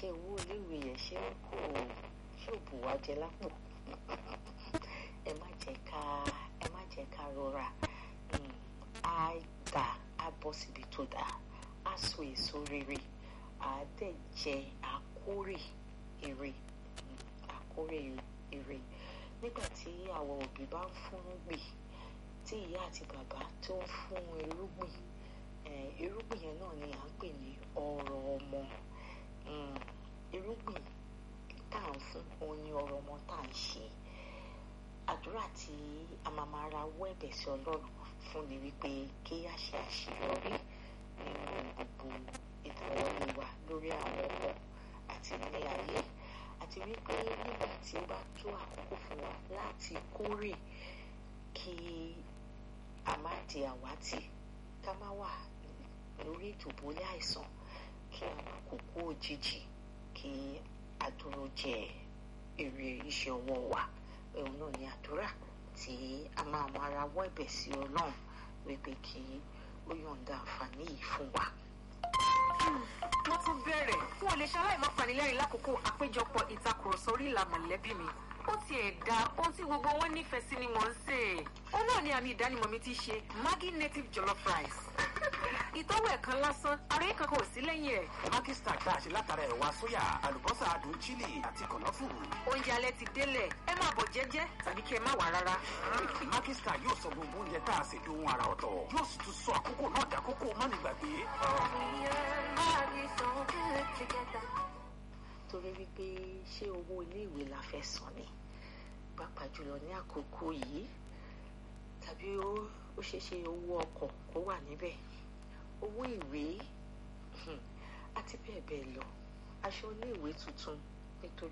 ṣé owó iléèwé yẹn ṣé ò bù wá jẹ lápò. ẹ má jẹ́ ká rọra. Á dà, á bọ́ síbi tó dáa, á so èso rere, á dẹ̀ jẹ àkórè èrè. Nígbà tí àwọn òbí bá ń fúnrúgbìn, tí ìyá àti bàbá tó ń fún irúgbìn, irúgbìn yẹn náà ni à ń pè ní ọrọ̀ ọmọ. Irúgbìn tá à ń fún òun ni ọrọ̀ ọmọ tá à ń ṣe. Àdúrà tí a máa rawọ́ ẹ̀bẹ̀ sí Ọlọ́run fún ni wípé kí a ṣe àṣeyọrí nínú gbogbo ìdáwọ́lé wa lórí àwọn ọmọ àti ní ayé, àti wípé nígbà tí ó bá tó àkókò fún wa láti kórè, kí a má di àwátì, ká má wà lórí ìdùbúlẹ̀ àìsàn, kí a má kúkú òjijì, kí a dúró jẹ èrè iṣẹ́ ọwọ́ wa. Òun náà ni àdúrà tí a máa rawọ́ ẹ̀bẹ̀ sí Ọlọ́run wípé kí ó yọ̀ǹda àǹfààní yìí fún wa. Wọ́n tún bẹ̀rẹ̀ fún olè ṣaláì má fanilẹ́rìn lákòókò àpéjọpọ̀ ìtakùrọ̀sọ orí ìlà mọ̀lẹ́bí mi. Ó tiẹ̀ da ohun tí gbogbo wọn nífẹ̀ẹ́ sí ni mò ń sè. Ó náà ni àmì ìdánimọ̀ mi ti ṣe Maggi native jollof rice. Ìtọ́wò ẹ̀kan lásán, ara yín kankan ò sí lẹ́yìn ẹ̀. Maggi Star tá a ṣe látara ẹ̀wà sóyà, àlùbọ́sà adùn chili àti kànáfùrù. Oúnjẹ alẹ́ ti délẹ̀, ẹ máa bọ̀ jẹ́jẹ́ tàbí kí ẹ má wá rárá. Maggi Star yóò sọ gbogbo oúnjẹ tá a ṣe dohun àrà ọ̀tọ̀. Yóò sì tún sọ àkókò náà dàkókò mánigbàgbé. Torí wípé ṣé owó iléèwé la fẹ́ san ni, pàápàá jùlọ ní àkókò yìí, tàbí ó ṣeéṣe owó ọkọ̀ kó wà níbẹ̀, owó ìwé àti bẹ́ẹ̀ bẹ́ẹ̀ lọ, aṣọ iléèwé tuntun nítorí